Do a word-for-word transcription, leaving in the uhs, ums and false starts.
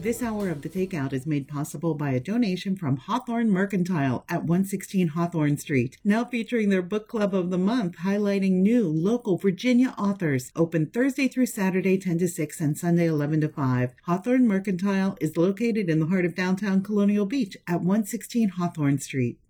This hour of The Takeout is made possible by a donation from Hawthorne Mercantile at one sixteen Hawthorne Street, now featuring their book club of the month, highlighting new local Virginia authors. Open Thursday through Saturday ten to six and Sunday eleven to five. Hawthorne Mercantile is located in the heart of downtown Colonial Beach at one sixteen Hawthorne Street.